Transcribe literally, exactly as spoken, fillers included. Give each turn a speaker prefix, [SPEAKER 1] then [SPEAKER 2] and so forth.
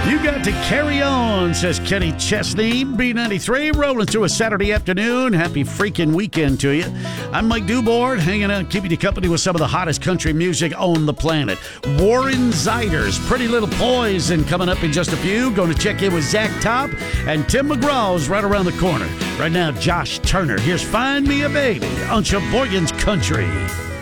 [SPEAKER 1] You got to carry on, says Kenny Chesney. B ninety-three, rolling through a Saturday afternoon. Happy freaking weekend to you. I'm Mike Dubord, hanging out, keeping you company with some of the hottest country music on the planet. Warren Ziders, Pretty Little Poison, coming up in just a few. Going to check in with Zach Top, and Tim McGraw's right around the corner. Right now, Josh Turner. Here's Find Me a Baby on Sheboygan's Country.